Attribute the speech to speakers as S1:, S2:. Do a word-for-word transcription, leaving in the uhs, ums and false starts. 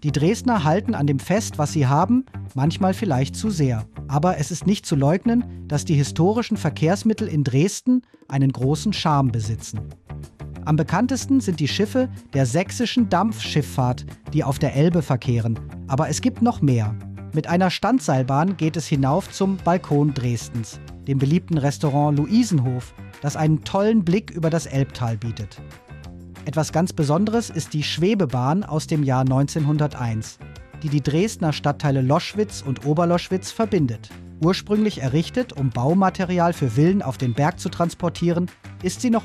S1: Die Dresdner halten an dem fest, was sie haben, manchmal vielleicht zu sehr. Aber es ist nicht zu leugnen, dass die historischen Verkehrsmittel in Dresden einen großen Charme besitzen. Am bekanntesten sind die Schiffe der sächsischen Dampfschifffahrt, die auf der Elbe verkehren. Aber es gibt noch mehr. Mit einer Standseilbahn geht es hinauf zum Balkon Dresdens, dem beliebten Restaurant Luisenhof, das einen tollen Blick über das Elbtal bietet. Etwas ganz Besonderes ist die Schwebebahn aus dem Jahr neunzehnhunderteins, die die Dresdner Stadtteile Loschwitz und Oberloschwitz verbindet. Ursprünglich errichtet, um Baumaterial für Villen auf den Berg zu transportieren, ist sie noch